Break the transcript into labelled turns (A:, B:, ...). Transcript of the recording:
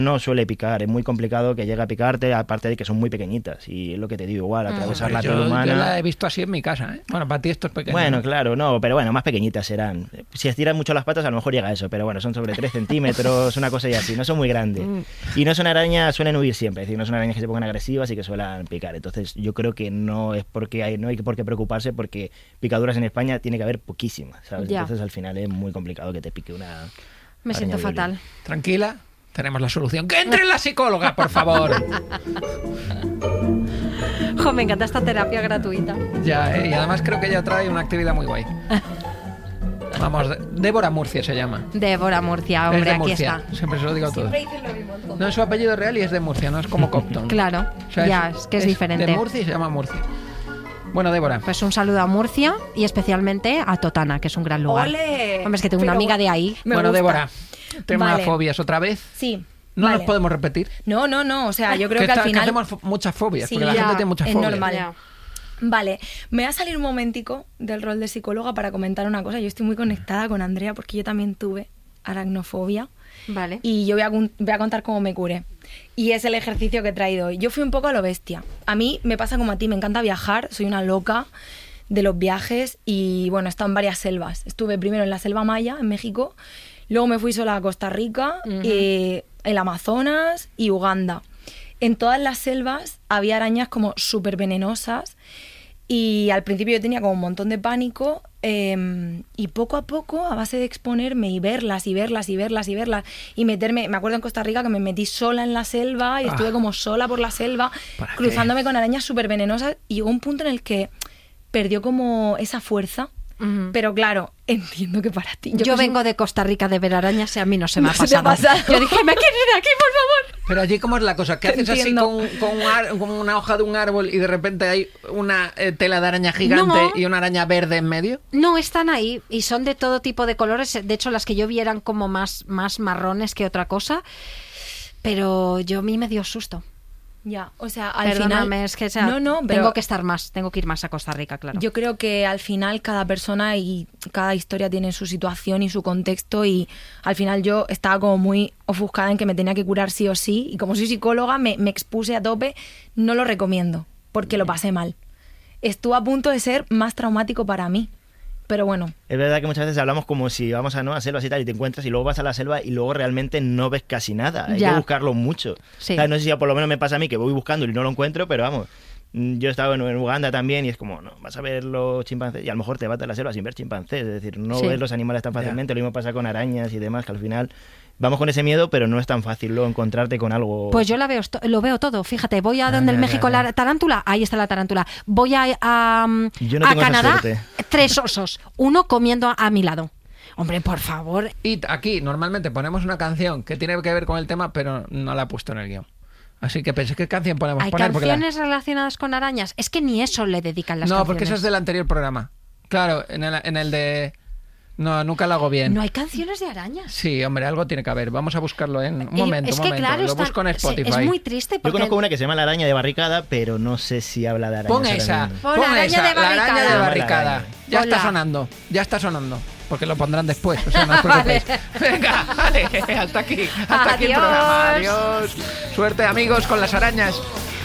A: No suele picar, es muy complicado que llegue a picarte, aparte de que son muy pequeñitas. Y es lo que te digo, igual, atravesar la piel humana...
B: Yo la he visto así en mi casa, ¿eh? Bueno, para ti esto es pequeño.
A: Bueno,
B: ¿no?
A: claro, no, pero bueno, más pequeñitas serán. Si estiras mucho las patas, a lo mejor llega a eso, pero bueno, son sobre 3 centímetros, una cosa y así, no son muy grandes. Y no son arañas, suelen huir siempre, es decir, no son arañas que se pongan agresivas y que suelen picar. Entonces, yo creo que no es porque no hay por qué preocuparse, porque picaduras en España tiene que haber poquísimas, ¿sabes?
C: Ya.
A: Entonces, al final es muy complicado que te pique una...
C: Me
A: araña
C: siento
A: violín.
C: fatal.
B: Tranquila, tenemos la solución. ¡Que entre la psicóloga, por favor!
C: Jo, me encanta esta terapia gratuita.
B: Ya, y además creo que ella trae una actividad muy guay. Vamos, Débora Murcia se llama.
C: Débora Murcia, hombre,
B: Es de
C: aquí
B: Murcia,
C: está.
B: siempre se lo digo a todos.
D: Siempre dicen lo mismo.
B: No es su apellido real y es de Murcia, no es como Compton.
C: Claro,
B: O sea,
C: ya, es que es diferente.
B: De Murcia y se llama Murcia. Bueno, Débora.
C: Pues un saludo a Murcia y especialmente a Totana, que es un gran lugar.
D: ¡Ole!
C: Hombre, es que tengo una
D: Pero
C: amiga de ahí.
D: me
B: Bueno,
D: gusta.
B: Débora, tema
D: Vale.
B: fobias otra vez.
D: Sí.
B: No
D: vale.
B: nos podemos repetir.
D: No, o sea, yo creo que al
B: que
D: final...
B: hacemos muchas fobias,
D: Sí,
B: porque la
D: ya,
B: gente tiene muchas
D: es
B: fobias.
D: normal.
C: Ya.
D: Vale, me voy a salir un momentico del rol de psicóloga para comentar una cosa. Yo estoy muy conectada con Andrea porque yo también tuve aracnofobia
C: Vale.
D: y yo voy a contar cómo me curé. Y es el ejercicio que he traído hoy. Yo fui un poco a lo bestia. A mí me pasa como a ti, me encanta viajar, soy una loca de los viajes y bueno, he estado en varias selvas. Estuve primero en la selva maya, en México, luego me fui sola a Costa Rica, el Amazonas y Uganda. En todas las selvas había arañas como súper venenosas y al principio yo tenía como un montón de pánico y poco a poco, a base de exponerme y verlas y meterme, me acuerdo en Costa Rica que me metí sola en la selva y estuve como sola por la selva
B: ¿Para qué?
D: cruzándome con arañas súper venenosas y llegó un punto en el que perdió como esa fuerza. Pero claro, entiendo que para ti...
C: Yo vengo de Costa Rica de ver arañas y a mí no se me ha
D: No se te ha
C: pasado.
D: pasado.
C: Yo dije, me quiero ir de aquí, por favor.
B: Pero allí, ¿cómo es la cosa? ¿Qué
D: Te
B: haces así
D: entiendo.
B: con una hoja de un árbol y de repente hay una tela de araña gigante
C: No.
B: y una araña verde en medio?
C: No, están ahí y son de todo tipo de colores. De hecho, las que yo vi eran como más marrones que otra cosa. Pero a mí me dio susto.
D: Ya, o sea, al
C: Perdóname,
D: final...
C: es que
D: pero
C: tengo que estar más, tengo que ir más a Costa Rica, claro.
D: Yo creo que al final cada persona y cada historia tiene su situación y su contexto y al final yo estaba como muy ofuscada en que me tenía que curar sí o sí y como soy psicóloga me expuse a tope, no lo recomiendo porque lo pasé mal. Estuvo a punto de ser más traumático para mí, pero bueno.
A: Es verdad que muchas veces hablamos como si vamos a selvas y tal, y te encuentras y luego vas a la selva y luego realmente no ves casi nada. Hay
C: Ya.
A: que buscarlo mucho.
C: Sí.
A: O sea, no sé si por lo menos me pasa a mí que voy buscando y no lo encuentro, pero vamos, yo he estado en Uganda también y es como, no, vas a ver los chimpancés y a lo mejor te vas a la selva sin ver chimpancés. Es decir, no
C: Sí.
A: ves los animales tan fácilmente. Lo mismo pasa con arañas y demás, que al final vamos con ese miedo, pero no es tan fácil luego encontrarte con algo...
C: Pues yo lo veo todo, fíjate, voy a donde en México la tarántula, ahí está la tarántula. Voy a
A: Yo no tengo esa
C: Canadá,
A: suerte.
C: 3 osos, uno comiendo a mi lado. Hombre, por favor.
B: Y aquí normalmente ponemos una canción que tiene que ver con el tema, pero no la he puesto en el guión. Así que pensé, ¿qué canción podemos
C: ¿Hay
B: poner? Porque
C: canciones relacionadas con arañas? Es que ni eso le dedican las
B: no,
C: canciones.
B: porque esa es del anterior programa. Claro, en el de... No, nunca lo hago bien.
C: No hay canciones de arañas.
B: Sí, hombre, algo tiene que haber. Vamos a buscarlo en... Un momento,
C: es
B: un
C: que
B: momento.
C: claro,
B: Lo busco en Spotify.
C: es muy triste
A: Yo
C: porque...
A: conozco una que se llama La araña de barricada, pero no sé si habla de arañas.
B: Pon
A: ahora
B: esa,
A: mismo.
C: Pon
B: pon
C: araña
B: esa,
C: de
B: la araña de
C: barricada.
B: barricada. Ya
C: Hola.
B: está sonando, ya está sonando. Porque lo pondrán después, o sea, no os preocupéis. Venga, vale, hasta aquí el programa.
C: Adiós.
B: Adiós. Suerte, amigos, con las arañas.